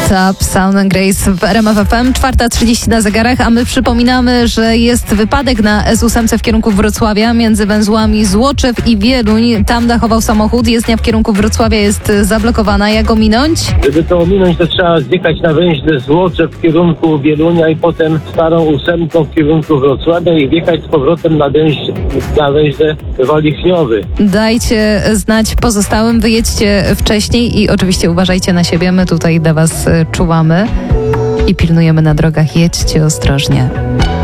Top, Sound and Grace w RMF FM, 4:30 na zegarach, a my przypominamy, że jest wypadek na S8 w kierunku Wrocławia między węzłami Złoczew i Wieluń. Tam dachował samochód, jezdnia w kierunku Wrocławia jest zablokowana. Jak ominąć? Żeby to ominąć, to trzeba zjechać na węźle Złoczew w kierunku Wielunia i potem starą ósemką w kierunku Wrocławia i wjechać z powrotem na węźle Walichniowy. Dajcie znać pozostałym, wyjedźcie wcześniej i oczywiście uważajcie na siebie. My tutaj dla Was czuwamy i pilnujemy na drogach. Jedźcie ostrożnie.